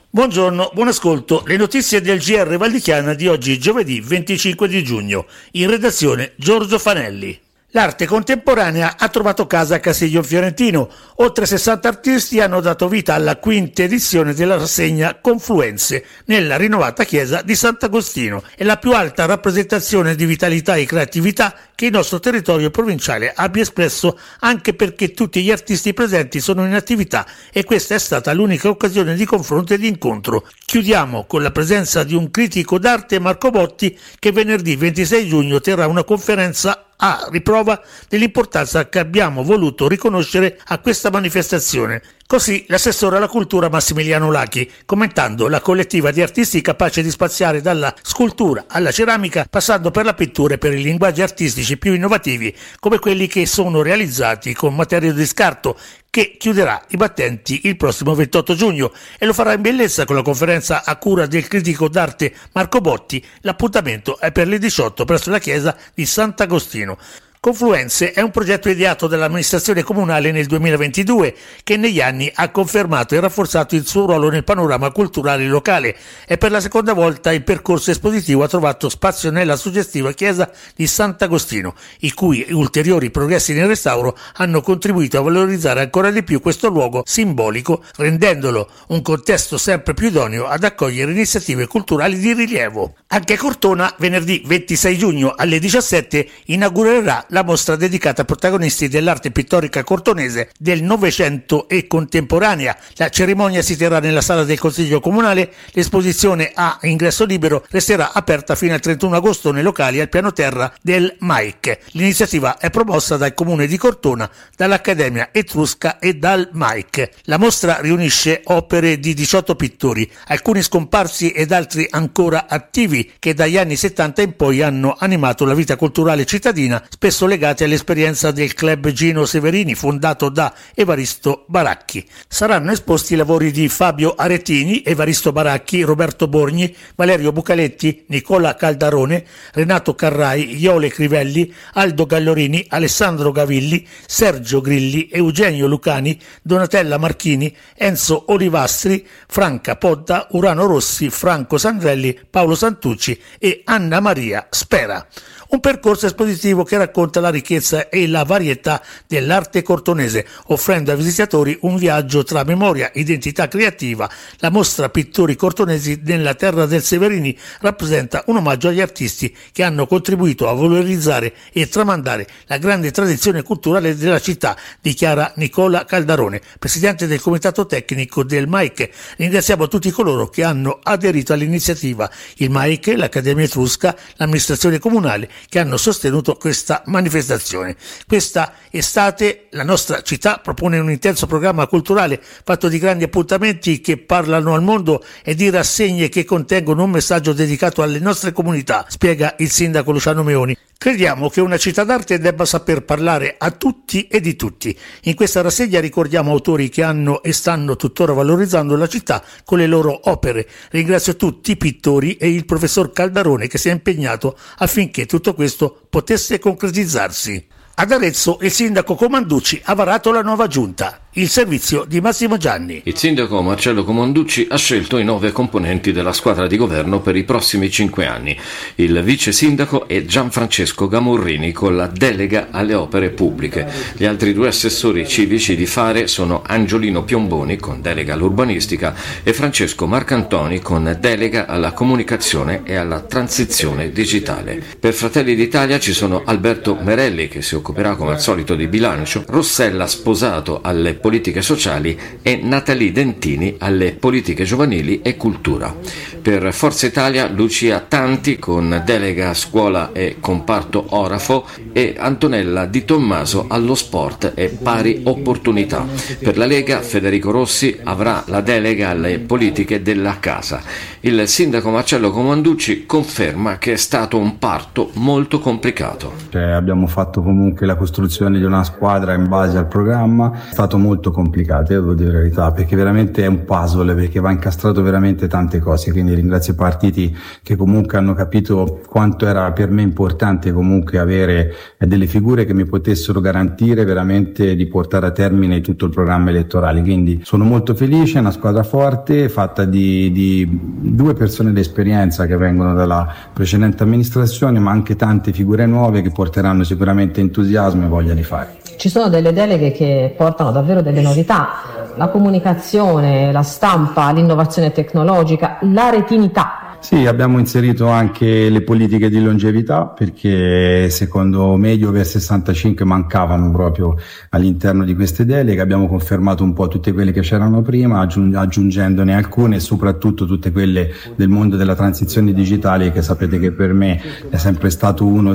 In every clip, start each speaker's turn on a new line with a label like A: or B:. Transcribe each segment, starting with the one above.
A: Buongiorno, buon ascolto. Le notizie del GR Val di Chiana di oggi, giovedì 25 di giugno. In redazione Giorgio Fanelli. L'arte contemporanea ha trovato casa a Castiglion Fiorentino. Oltre 60 artisti hanno dato vita alla quinta edizione della rassegna Confluenze nella rinnovata chiesa di Sant'Agostino. È la più alta rappresentazione di vitalità e creatività che il nostro territorio provinciale abbia espresso, anche perché tutti gli artisti presenti sono in attività e questa è stata l'unica occasione di confronto e di incontro. Chiudiamo con la presenza di un critico d'arte, Marco Botti, che venerdì 26 giugno terrà una conferenza a riprova dell'importanza che abbiamo voluto riconoscere a questa manifestazione. Così l'assessore alla cultura Massimiliano Lachi, commentando la collettiva di artisti capace di spaziare dalla scultura alla ceramica, passando per la pittura e per i linguaggi artistici più innovativi, come quelli che sono realizzati con materie di scarto, che chiuderà i battenti il prossimo 28 giugno e lo farà in bellezza con la conferenza a cura del critico d'arte Marco Botti. L'appuntamento è per le 18 presso la chiesa di Sant'Agostino. Confluenze è un progetto ideato dall'amministrazione comunale nel 2022 che negli anni ha confermato e rafforzato il suo ruolo nel panorama culturale locale e per la seconda volta il percorso espositivo ha trovato spazio nella suggestiva chiesa di Sant'Agostino, i cui ulteriori progressi nel restauro hanno contribuito a valorizzare ancora di più questo luogo simbolico, rendendolo un contesto sempre più idoneo ad accogliere iniziative culturali di rilievo. Anche a Cortona, venerdì 26 giugno alle 17, inaugurerà la mostra dedicata a protagonisti dell'arte pittorica cortonese del Novecento e contemporanea. La cerimonia si terrà nella sala del Consiglio Comunale. L'esposizione a ingresso libero resterà aperta fino al 31 agosto nei locali al piano terra del MAIC. L'iniziativa è promossa dal Comune di Cortona, dall'Accademia Etrusca e dal MAIC. La mostra riunisce opere di 18 pittori, alcuni scomparsi ed altri ancora attivi, che dagli anni 70 in poi hanno animato la vita culturale cittadina, spesso legati all'esperienza del club Gino Severini fondato da Evaristo Baracchi. Saranno esposti i lavori di Fabio Aretini, Evaristo Baracchi, Roberto Borgni, Valerio Bucaletti, Nicola Caldarone, Renato Carrai, Iole Crivelli, Aldo Gallorini, Alessandro Gavilli, Sergio Grilli, Eugenio Lucani, Donatella Marchini, Enzo Olivastri, Franca Podda, Urano Rossi, Franco Sandrelli, Paolo Santucci e Anna Maria Spera. Un percorso espositivo che racconta la ricchezza e la varietà dell'arte cortonese, offrendo ai visitatori un viaggio tra memoria, identità creativa. La mostra Pittori cortonesi nella terra del Severini rappresenta un omaggio agli artisti che hanno contribuito a valorizzare e tramandare la grande tradizione culturale della città, dichiara Nicola Caldarone, presidente del comitato tecnico del MAIC. Ringraziamo tutti coloro che hanno aderito all'iniziativa, il MAIC, l'Accademia Etrusca, l'amministrazione comunale, che hanno sostenuto questa manifestazione. Questa estate la nostra città propone un intenso programma culturale fatto di grandi appuntamenti che parlano al mondo e di rassegne che contengono un messaggio dedicato alle nostre comunità, spiega il sindaco Luciano Meoni. Crediamo che una città d'arte debba saper parlare a tutti e di tutti. In questa rassegna ricordiamo autori che hanno e stanno tuttora valorizzando la città con le loro opere. Ringrazio tutti i pittori e il professor Caldarone che si è impegnato affinché tutto questo potesse concretizzarsi. Ad Arezzo il sindaco Comanducci ha varato la nuova giunta, il servizio di Massimo Gianni.
B: Il sindaco Marcello Comanducci ha scelto i 9 componenti della squadra di governo per i prossimi 5 anni. Il vice sindaco è Gianfrancesco Gamurrini con la delega alle opere pubbliche. Gli altri 2 assessori civici di fare sono Angiolino Piomboni con delega all'urbanistica e Francesco Marcantoni con delega alla comunicazione e alla transizione digitale. Per Fratelli d'Italia ci sono Alberto Merelli che si occuperà come al solito di bilancio, Rossella Sposato alle politiche sociali e Natalie Dentini alle politiche giovanili e cultura. Per Forza Italia Lucia Tanti con delega scuola e comparto orafo e Antonella Di Tommaso allo sport e pari opportunità. Per la Lega Federico Rossi avrà la delega alle politiche della casa. Il sindaco Marcello Comanducci conferma che è stato un parto molto complicato.
C: Abbiamo fatto comunque la costruzione di una squadra in base al programma, è stato molto complicato, devo dire la verità, perché veramente è un puzzle, perché va incastrato veramente tante cose, quindi ringrazio i partiti che comunque hanno capito quanto era per me importante comunque avere delle figure che mi potessero garantire veramente di portare a termine tutto il programma elettorale. Quindi sono molto felice, è una squadra forte fatta di 2 persone d'esperienza che vengono dalla precedente amministrazione, ma anche tante figure nuove che porteranno sicuramente entusiasmo e voglia di fare.
D: Ci sono delle deleghe che portano davvero delle novità: la comunicazione, la stampa, l'innovazione tecnologica, la retinità.
C: Sì, abbiamo inserito anche le politiche di longevità, perché secondo medio over 65 mancavano proprio all'interno di queste deleghe. Abbiamo confermato un po' tutte quelle che c'erano prima, aggiungendone alcune, e soprattutto tutte quelle del mondo della transizione digitale, che sapete che per me è sempre stato uno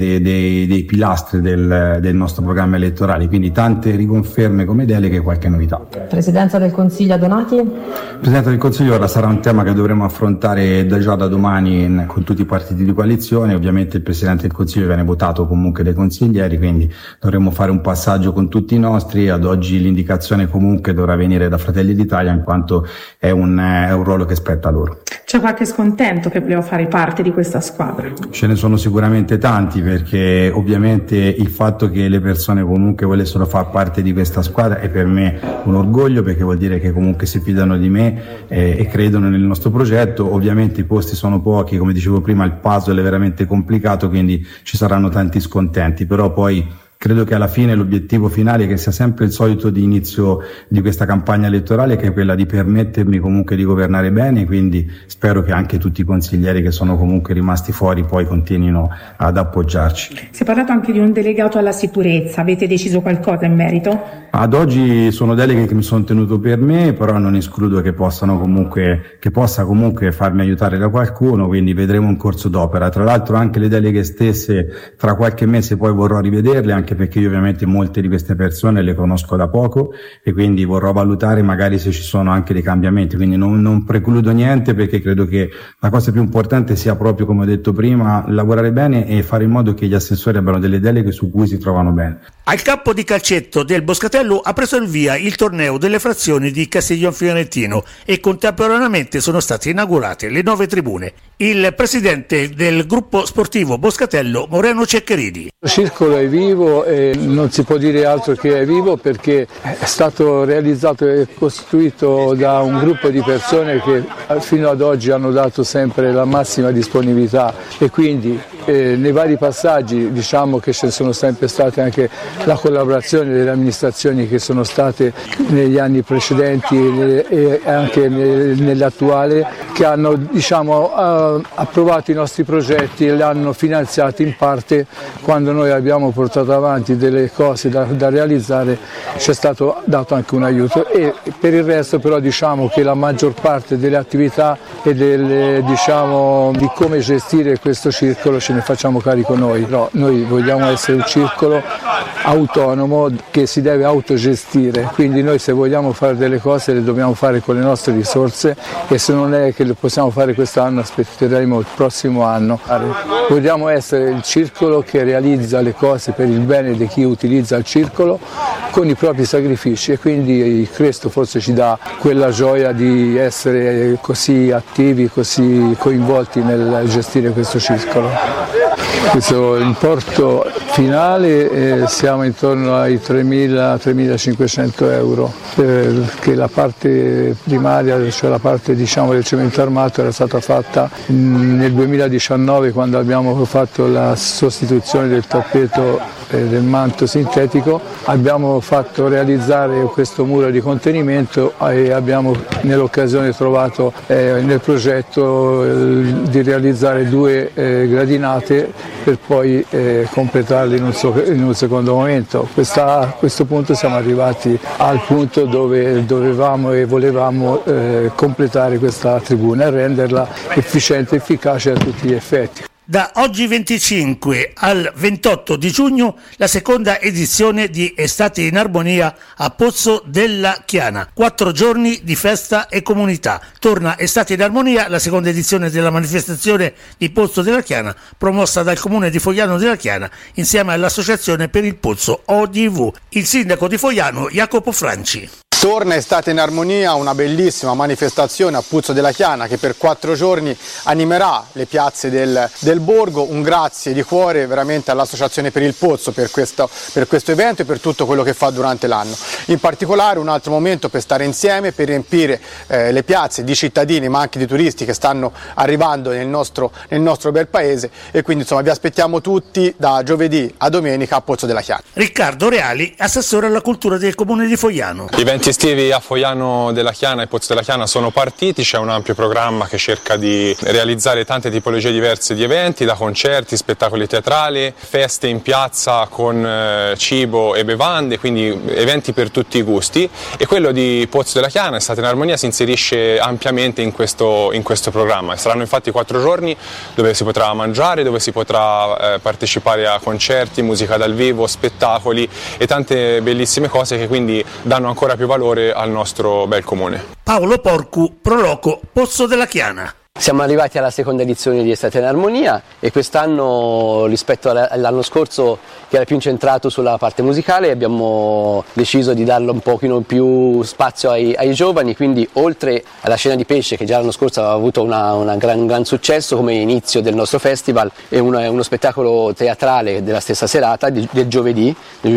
C: dei pilastri del nostro programma elettorale. Quindi tante riconferme come deleghe e qualche novità.
D: Presidenza del Consiglio Donati?
C: Presidenza del Consiglio ora sarà un tema che dovremo affrontare già da domani con tutti i partiti di coalizione. Ovviamente il Presidente del Consiglio viene votato comunque dai consiglieri, quindi dovremo fare un passaggio con tutti i nostri. Ad oggi l'indicazione comunque dovrà venire da Fratelli d'Italia, in quanto è un ruolo che spetta a loro.
E: C'è qualche scontento che voleva fare parte di questa squadra?
C: Ce ne sono sicuramente tanti, perché ovviamente il fatto che le persone comunque volessero far parte di questa squadra è per me un orgoglio, perché vuol dire che comunque si fidano di me e credono nel nostro progetto. Ovviamente i posti sono pochi, come dicevo prima il puzzle è veramente complicato, quindi ci saranno tanti scontenti, però poi credo che alla fine l'obiettivo finale che sia sempre il solito di inizio di questa campagna elettorale, che è quella di permettermi comunque di governare bene, quindi spero che anche tutti i consiglieri che sono comunque rimasti fuori poi continuino ad appoggiarci.
E: Si è parlato anche di un delegato alla sicurezza, avete deciso qualcosa in merito?
C: Ad oggi sono deleghe che mi sono tenuto per me, però non escludo che possa comunque farmi aiutare da qualcuno, quindi vedremo in corso d'opera. Tra l'altro anche le deleghe stesse tra qualche mese poi vorrò rivederle, anche perché io ovviamente molte di queste persone le conosco da poco e quindi vorrò valutare magari se ci sono anche dei cambiamenti, quindi non precludo niente, perché credo che la cosa più importante sia proprio, come ho detto prima, lavorare bene e fare in modo che gli assessori abbiano delle deleghe su cui si trovano bene.
A: Al campo di calcetto del Boscatello ha preso il via il torneo delle frazioni di Castiglion Fiorentino e contemporaneamente sono state inaugurate le 9 tribune. Il presidente del gruppo sportivo Boscatello, Moreno Ceccherini.
F: Il circolo è vivo e non si può dire altro che è vivo, perché è stato realizzato e costruito da un gruppo di persone che fino ad oggi hanno dato sempre la massima disponibilità, e quindi nei vari passaggi diciamo che ci sono sempre state anche la collaborazione delle amministrazioni che sono state negli anni precedenti e anche nell'attuale, che hanno approvato i nostri progetti e li hanno finanziati in parte. Quando noi abbiamo portato avanti delle cose da realizzare ci è stato dato anche un aiuto, e per il resto però diciamo che la maggior parte delle attività e di come gestire questo circolo ce ne facciamo carico noi. No, noi vogliamo essere un circolo autonomo che si deve autogestire, quindi noi se vogliamo fare delle cose le dobbiamo fare con le nostre risorse, e se non è che le possiamo fare quest'anno aspetteremo il prossimo anno. Vogliamo essere il circolo che realizza le cose per il bene di chi utilizza il circolo con i propri sacrifici, e quindi questo forse ci dà quella gioia di essere così attivi, così coinvolti nel gestire questo circolo. Questo importo finale siamo intorno ai 3.500 euro, perché la parte primaria, cioè la parte del cemento armato, era stata fatta nel 2019 quando abbiamo fatto la sostituzione del tappeto del manto sintetico. Abbiamo fatto realizzare questo muro di contenimento e abbiamo nell'occasione trovato nel progetto di realizzare 2 gradinate per poi completarle in un secondo momento. A questo punto siamo arrivati al punto dove dovevamo e volevamo completare questa tribuna e renderla efficiente e efficace a tutti gli effetti.
A: Da oggi 25 al 28 di giugno la seconda edizione di Estate in Armonia a Pozzo della Chiana. 4 giorni di festa e comunità. Torna Estate in Armonia, la seconda edizione della manifestazione di Pozzo della Chiana, promossa dal Comune di Fogliano della Chiana insieme all'Associazione per il Pozzo ODV. Il sindaco di Fogliano, Jacopo Franci.
G: Torna Estate in Armonia, una bellissima manifestazione a Pozzo della Chiana che per 4 giorni animerà le piazze del borgo. Un grazie di cuore veramente all'Associazione per il Pozzo per questo evento e per tutto quello che fa durante l'anno. In particolare un altro momento per stare insieme, per riempire le piazze di cittadini ma anche di turisti che stanno arrivando nel nostro bel paese, e quindi insomma vi aspettiamo tutti da giovedì a domenica a Pozzo della Chiana.
A: Riccardo Reali, assessore alla cultura del Comune di Fogliano.
H: Gli eventi estivi a Fogliano della Chiana e Pozzo della Chiana sono partiti, c'è un ampio programma che cerca di realizzare tante tipologie diverse di eventi, da concerti, spettacoli teatrali, feste in piazza con cibo e bevande, quindi eventi per tutti i gusti, e quello di Pozzo della Chiana, Estate in Armonia, si inserisce ampiamente in questo programma. Saranno infatti 4 giorni dove si potrà mangiare, dove si potrà partecipare a concerti, musica dal vivo, spettacoli e tante bellissime cose che quindi danno ancora più valore al nostro bel comune.
A: Paolo Porcu, Proloco, Pozzo della Chiana.
I: Siamo arrivati alla seconda edizione di Estate in Armonia e quest'anno, rispetto all'anno scorso che era più incentrato sulla parte musicale, abbiamo deciso di darlo un pochino più spazio ai giovani, quindi oltre alla Scena di Pesce che già l'anno scorso aveva avuto un gran successo come inizio del nostro festival, e uno spettacolo teatrale della stessa serata, del giovedì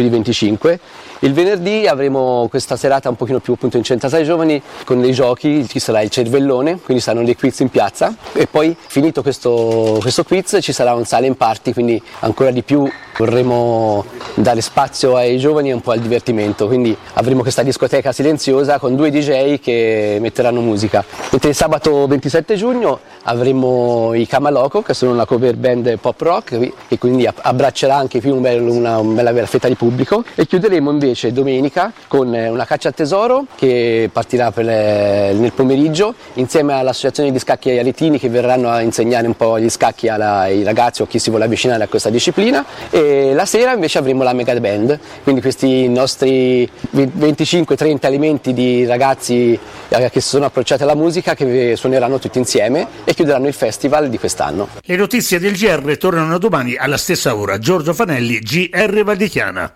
I: 25. Il venerdì avremo questa serata un pochino più appunto incentrata ai giovani con dei giochi, ci sarà il cervellone, quindi saranno dei quiz in piazza, e poi finito questo quiz ci sarà un silent party, quindi ancora di più vorremmo dare spazio ai giovani e un po' al divertimento, quindi avremo questa discoteca silenziosa con 2 DJ che metteranno musica. Mentre il sabato 27 giugno avremo i Camaloco, che sono una cover band pop rock e quindi abbraccerà anche più una bella fetta di pubblico, e chiuderemo invece domenica con una caccia al tesoro che partirà nel pomeriggio insieme all'Associazione di Scacchi Aretini, che verranno a insegnare un po' gli scacchi ai ragazzi o chi si vuole avvicinare a questa disciplina, e la sera invece avremo la mega band, quindi questi nostri 25-30 elementi di ragazzi che si sono approcciati alla musica, che suoneranno tutti insieme e chiuderanno il festival di quest'anno.
A: Le notizie del GR tornano domani alla stessa ora. Giorgio Fanelli, GR Val di Chiana.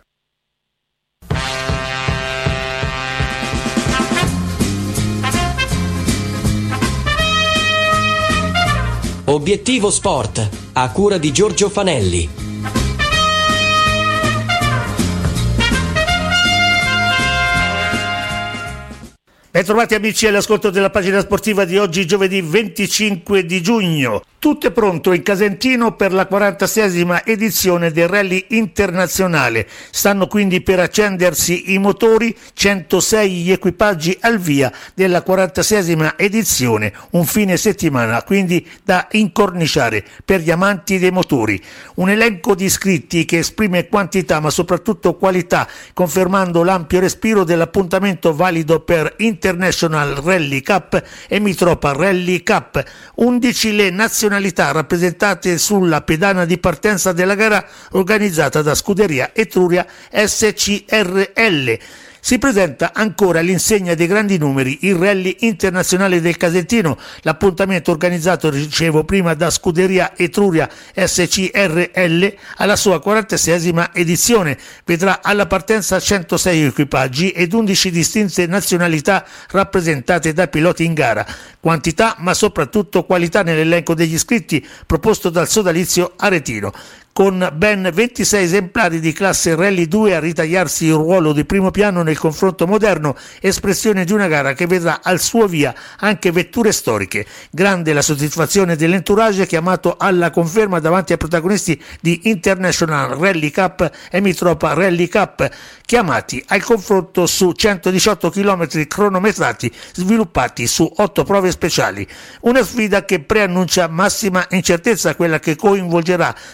J: Obiettivo Sport, a cura di Giorgio Fanelli.
A: Ben trovati amici all'ascolto della pagina sportiva di oggi, giovedì 25 di giugno. Tutto è pronto in Casentino per la 46esima edizione del Rally Internazionale. Stanno quindi per accendersi i motori, 106 gli equipaggi al via della 46esima edizione, un fine settimana quindi da incorniciare per gli amanti dei motori. Un elenco di iscritti che esprime quantità ma soprattutto qualità, confermando l'ampio respiro dell'appuntamento valido per International Rally Cup e Mitropa Rally Cup. 11 le nazionalità rappresentate sulla pedana di partenza della gara organizzata da Scuderia Etruria SCRL. Si presenta ancora all'insegna dei grandi numeri il Rally Internazionale del Casentino. L'appuntamento organizzato, dicevo prima, da Scuderia Etruria SCRL alla sua 46esima edizione. Vedrà alla partenza 106 equipaggi ed 11 distinte nazionalità rappresentate da piloti in gara. Quantità ma soprattutto qualità nell'elenco degli iscritti proposto dal sodalizio aretino, con ben 26 esemplari di classe Rally 2 a ritagliarsi il ruolo di primo piano nel confronto moderno, espressione di una gara che vedrà al suo via anche vetture storiche. Grande la soddisfazione dell'entourage chiamato alla conferma davanti ai protagonisti di International Rally Cup e Mitropa Rally Cup, chiamati al confronto su 118 km cronometrati sviluppati su 8 prove speciali. Una sfida che preannuncia massima incertezza, quella che coinvolgerà tra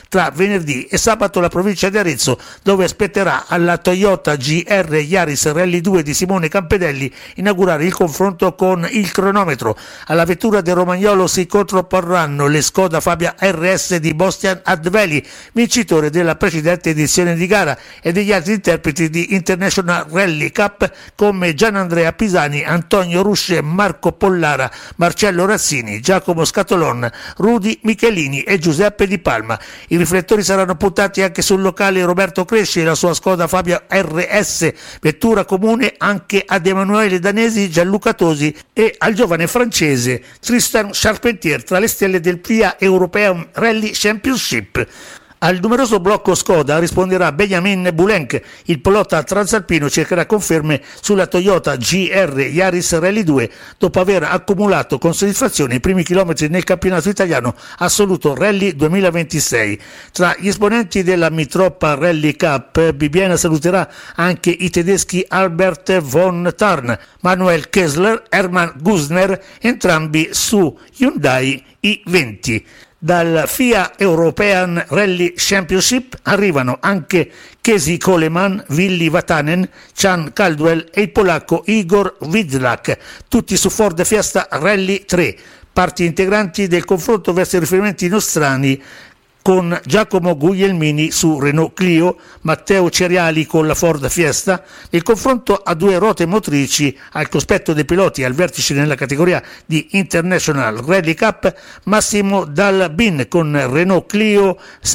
A: venerdì e sabato la provincia di Arezzo, dove aspetterà alla Toyota GR Yaris Rally 2 di Simone Campedelli inaugurare il confronto con il cronometro. Alla vettura del Romagnolo si controporranno le Skoda Fabia RS di Bostian Adveli, vincitore della precedente edizione di gara, e degli altri interpreti di International Rally Cup come Gianandrea Pisani, Antonio Rusce, Marco Pollara, Marcello Razzini, Giacomo Scatolon, Rudi Michelini e Giuseppe Di Palma. I riflettori saranno puntati anche sul locale Roberto Cresci e la sua Skoda Fabia RS, vettura comune anche ad Emanuele Danesi, Gianluca Tosi e al giovane francese Tristan Charpentier, tra le stelle del FIA European Rally Championship. Al numeroso blocco Skoda risponderà Benjamin Boulenc. Il pilota transalpino cercherà conferme sulla Toyota GR Yaris Rally 2 dopo aver accumulato con soddisfazione i primi chilometri nel campionato italiano assoluto Rally 2026. Tra gli esponenti della Mitropa Rally Cup, Bibbiena saluterà anche i tedeschi Albert von Tarn, Manuel Kessler, Hermann Gusner, entrambi su Hyundai i20. Dal FIA European Rally Championship arrivano anche Casey Coleman, Willy Vatanen, Chan Caldwell e il polacco Igor Widlak, tutti su Ford Fiesta Rally 3, parti integranti del confronto verso i riferimenti nostrani, con Giacomo Guglielmini su Renault Clio, Matteo Ceriali con la Ford Fiesta, il confronto a due ruote motrici al cospetto dei piloti al vertice nella categoria di International Rally Cup, Massimo Dalbin con Renault Clio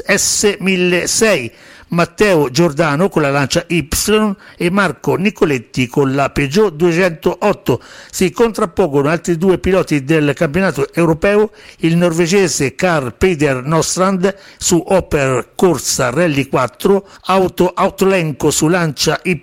A: S1006, Matteo Giordano con la Lancia Y e Marco Nicoletti con la Peugeot 208. Si contrappongono altri due piloti del campionato europeo, il norvegese Carl Peder Nostrand su Opel Corsa Rally 4, Autolenco su Lancia Y,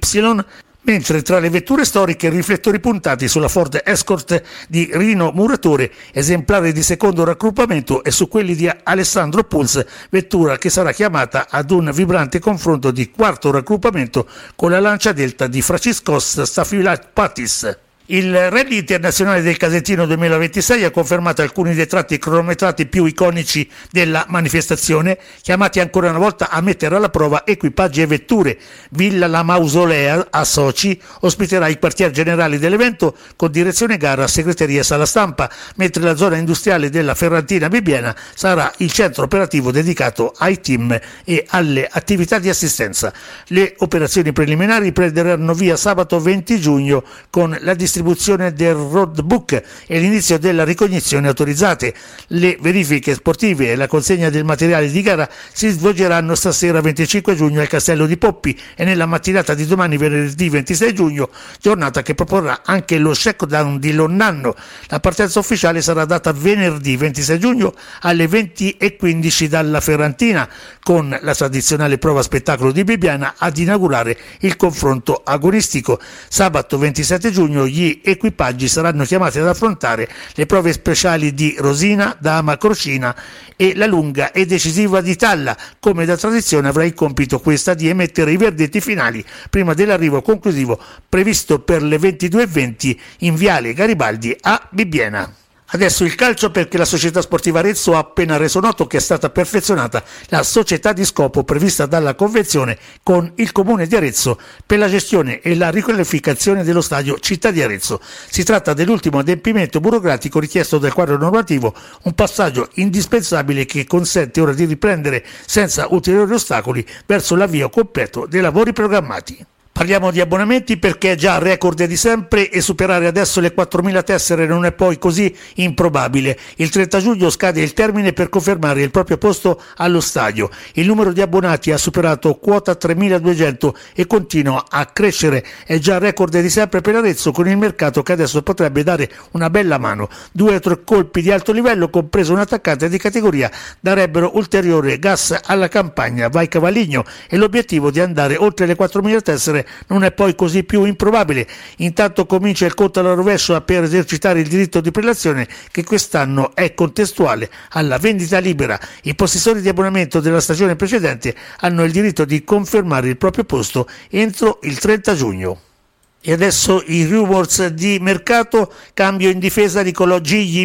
A: mentre tra le vetture storiche riflettori puntati sulla Ford Escort di Rino Muratore, esemplare di secondo raggruppamento, e su quelli di Alessandro Puls, vettura che sarà chiamata ad un vibrante confronto di quarto raggruppamento con la Lancia Delta di Franciscos Stafilapatis. Il Rally Internazionale del Casentino 2026 ha confermato alcuni dei tratti cronometrati più iconici della manifestazione, chiamati ancora una volta a mettere alla prova equipaggi e vetture. Villa La Mausolea a Soci ospiterà i quartier generali dell'evento con direzione gara, segreteria e sala stampa, mentre la zona industriale della Ferrantina Bibbiena sarà il centro operativo dedicato ai team e alle attività di assistenza. Le operazioni preliminari prenderanno via sabato 20 giugno con la distribuzione del roadbook e l'inizio della ricognizione autorizzate. Le verifiche sportive e la consegna del materiale di gara si svolgeranno stasera 25 giugno al Castello di Poppi e nella mattinata di domani venerdì 26 giugno, giornata che proporrà anche lo shakedown di Lonnanno. La partenza ufficiale sarà data venerdì 26 giugno alle 20:15 dalla Ferrantina, con la tradizionale prova spettacolo di Bibbiena ad inaugurare il confronto agonistico. Sabato 27 giugno gli equipaggi saranno chiamati ad affrontare le prove speciali di Rosina, Dama Crocina e la lunga e decisiva di Talla. Come da tradizione avrà il compito questa di emettere i verdetti finali prima dell'arrivo conclusivo previsto per le 22:20 in Viale Garibaldi a Bibbiena. Adesso il calcio, perché la Società Sportiva Arezzo ha appena reso noto che è stata perfezionata la società di scopo prevista dalla convenzione con il Comune di Arezzo per la gestione e la riqualificazione dello stadio Città di Arezzo. Si tratta dell'ultimo adempimento burocratico richiesto dal quadro normativo, un passaggio indispensabile che consente ora di riprendere senza ulteriori ostacoli verso l'avvio completo dei lavori programmati. Parliamo di abbonamenti, perché è già record di sempre e superare adesso le 4.000 tessere non è poi così improbabile. Il 30 giugno scade il termine per confermare il proprio posto allo stadio. Il numero di abbonati ha superato quota 3.200 e continua a crescere. È già record di sempre per Arezzo, con il mercato che adesso potrebbe dare una bella mano. 2 o 3 colpi di alto livello, compreso un attaccante di categoria, darebbero ulteriore gas alla campagna Vai Cavaligno, e l'obiettivo di andare oltre le 4.000 tessere non è poi così più improbabile. Intanto comincia il conto alla rovescia per esercitare il diritto di prelazione, che quest'anno è contestuale alla vendita libera. I possessori di abbonamento della stagione precedente hanno il diritto di confermare il proprio posto entro il 30 giugno. E adesso i rumors di mercato: cambio in difesa, Nicolò Gigli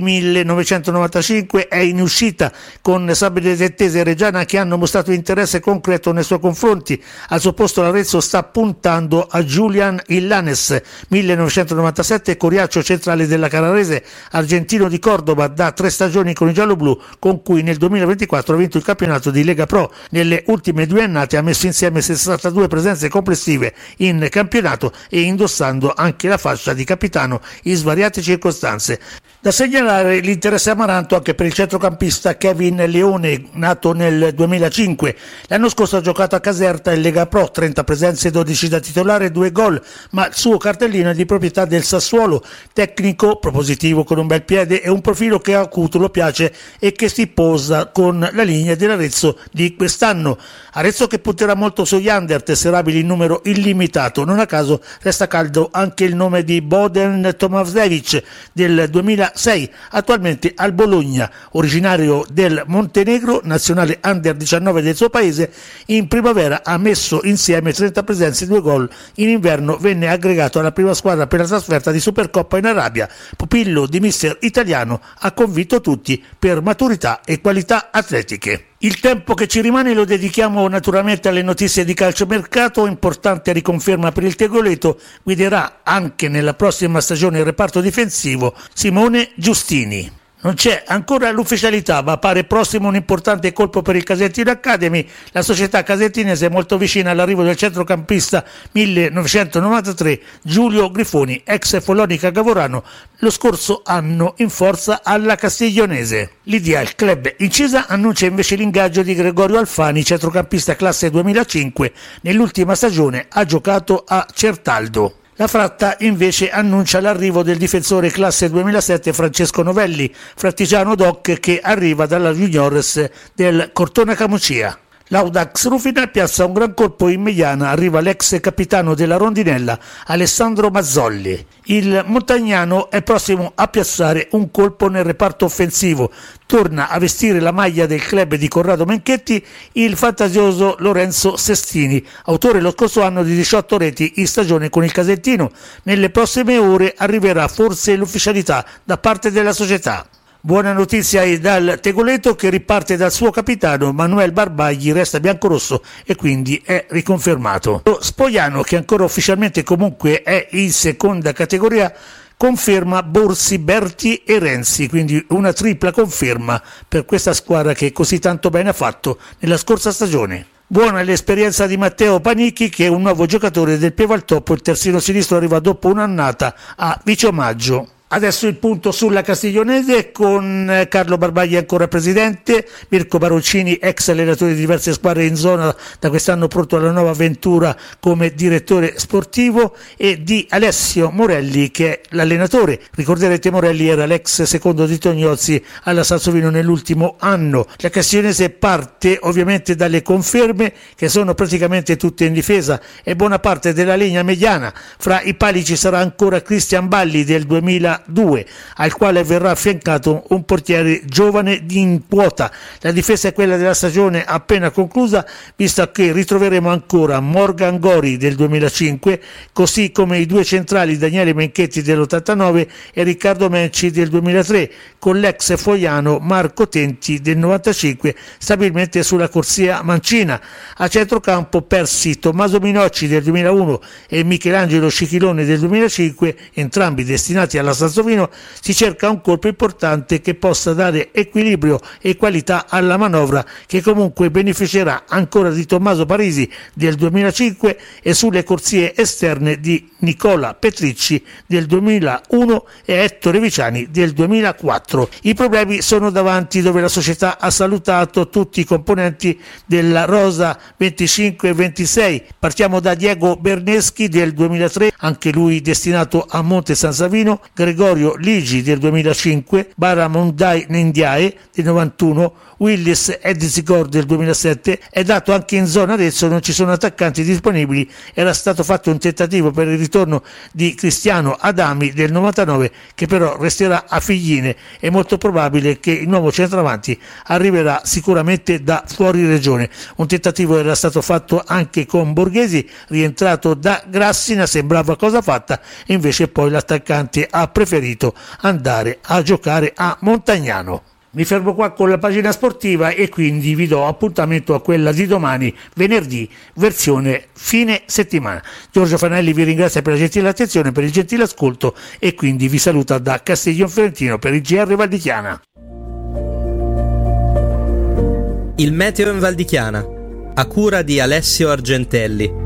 A: 1995 è in uscita con Sabato Tettese e Reggiana che hanno mostrato interesse concreto nei suoi confronti. Al suo posto l'Arezzo sta puntando a Julian Illanes 1997, coriaccio centrale della Canarese, argentino di Cordoba da 3 stagioni con i gialloblu, con cui nel 2024 ha vinto il campionato di Lega Pro. Nelle ultime 2 annate ha messo insieme 62 presenze complessive in campionato e indossando anche la fascia di capitano in svariate circostanze. Da segnalare l'interesse amaranto anche per il centrocampista Kevin Leone, nato nel 2005. L'anno scorso ha giocato a Caserta in Lega Pro, 30 presenze, 12 da titolare, 2 gol, ma il suo cartellino è di proprietà del Sassuolo. Tecnico, propositivo con un bel piede e un profilo che a Cutolo piace e che si posa con la linea dell'Arezzo di quest'anno. Arezzo che punterà molto sugli under, tesserabili in numero illimitato. Non a caso resta caldo anche il nome di Boden Tomasevic del 2006, attualmente al Bologna. Originario del Montenegro, nazionale under 19 del suo paese, in primavera ha messo insieme 30 presenze e 2 gol. In inverno venne aggregato alla prima squadra per la trasferta di Supercoppa in Arabia. Pupillo di mister italiano, ha convinto tutti per maturità e qualità atletiche. Il tempo che ci rimane lo dedichiamo naturalmente alle notizie di calciomercato. Importante riconferma per il Tegoleto: guiderà anche nella prossima stagione il reparto difensivo Simone Giustini. Non c'è ancora l'ufficialità, ma pare prossimo un importante colpo per il Casentino Academy. La società casentinese è molto vicina all'arrivo del centrocampista 1993 Giulio Grifoni, ex Follonica Gavorano, lo scorso anno in forza alla Castiglionese. L'Ideal Club Incisa annuncia invece l'ingaggio di Gregorio Alfani, centrocampista classe 2005. Nell'ultima stagione ha giocato a Certaldo. La Fratta invece annuncia l'arrivo del difensore classe 2007 Francesco Novelli, frattigiano doc che arriva dalla Juniores del Cortona Camucia. L'Audax Rufina piazza un gran colpo in mediana, arriva l'ex capitano della Rondinella Alessandro Mazzolli. Il montagnano è prossimo a piazzare un colpo nel reparto offensivo. Torna a vestire la maglia del club di Corrado Menchetti il fantasioso Lorenzo Sestini, autore lo scorso anno di 18 reti in stagione con il Casentino. Nelle prossime ore arriverà forse l'ufficialità da parte della società. Buona notizia dal Tegoleto che riparte dal suo capitano Manuel Barbagli, resta biancorosso e quindi è riconfermato. Lo Spogliano, che ancora ufficialmente comunque è in seconda categoria, conferma Borsi, Berti e Renzi, quindi una tripla conferma per questa squadra che così tanto bene ha fatto nella scorsa stagione. Buona l'esperienza di Matteo Panicchi, che è un nuovo giocatore del Pieve al Topo. Il terzino sinistro arriva dopo un'annata a vice omaggio. Adesso il punto sulla Castiglionese con Carlo Barbagli ancora presidente, Mirko Baroncini, ex allenatore di diverse squadre in zona, da quest'anno pronto alla nuova avventura come direttore sportivo, e di Alessio Morelli che è l'allenatore. Ricorderete Morelli era l'ex secondo di Tognozzi alla Sansovino nell'ultimo anno. La Castiglionese parte ovviamente dalle conferme che sono praticamente tutte in difesa e buona parte della linea mediana. Fra i pali ci sarà ancora Cristian Balli del 2002, al quale verrà affiancato un portiere giovane in quota. La difesa è quella della stagione appena conclusa, visto che ritroveremo ancora Morgan Gori del 2005, così come i 2 centrali Daniele Menchetti dell'89 e Riccardo Menci del 2003, con l'ex fogliano Marco Tenti del 95 stabilmente sulla corsia mancina. A centrocampo persi Tommaso Minocci del 2001 e Michelangelo Scichilone del 2005, entrambi destinati alla Sansovino. Si cerca un colpo importante che possa dare equilibrio e qualità alla manovra, che comunque beneficerà ancora di Tommaso Parisi del 2005 e sulle corsie esterne di Nicola Petricci del 2001 e Ettore Viciani del 2004. I problemi sono davanti, dove la società ha salutato tutti i componenti della rosa 25 e 26. Partiamo da Diego Berneschi del 2003, anche lui destinato a Monte San Savino, Gregorio Gregorio Ligi del 2005, Baramondai Nendiae del 91, Willis Edzigor del 2007. È dato anche in zona Arezzo non ci sono attaccanti disponibili. Era stato fatto un tentativo per il ritorno di Cristiano Adami del 99, che però resterà a Figline. È molto probabile che il nuovo centravanti arriverà sicuramente da fuori regione. Un tentativo era stato fatto anche con Borghesi, rientrato da Grassina, sembrava cosa fatta, e invece poi l'attaccante ha preferito andare a giocare a Montagnano. Mi fermo qua con la pagina sportiva e quindi vi do appuntamento a quella di domani, venerdì, versione fine settimana. Giorgio Fanelli vi ringrazia per la gentile attenzione, per il gentile ascolto, e quindi vi saluta da Castiglion Fiorentino per il GR Val di Chiana.
K: Il meteo in Val di Chiana, a cura di Alessio Argentelli.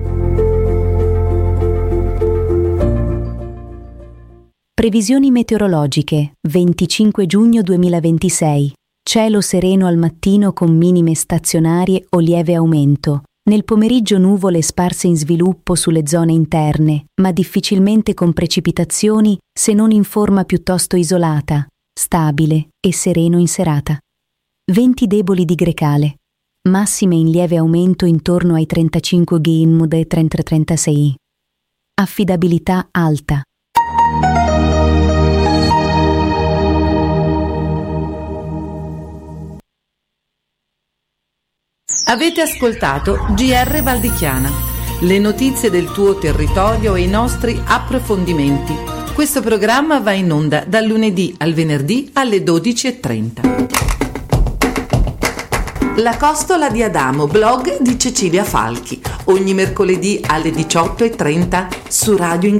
L: Previsioni meteorologiche, 25 giugno 2026. Cielo sereno al mattino con minime stazionarie o lieve aumento. Nel pomeriggio nuvole sparse in sviluppo sulle zone interne, ma difficilmente con precipitazioni se non in forma piuttosto isolata, stabile e sereno in serata. Venti deboli di grecale. Massime in lieve aumento intorno ai 35 GHz e 30-36. Affidabilità alta.
M: Avete ascoltato GR Val di Chiana, le notizie del tuo territorio e i nostri approfondimenti. Questo programma va in onda dal lunedì al venerdì alle 12:30. La costola di Adamo, blog di Cecilia Falchi, ogni mercoledì alle 18:30 su Radio